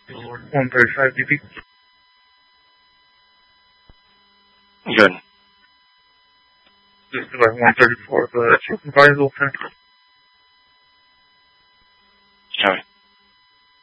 135 DP. Good. Just about 134, but chicken fries will turn. Copy.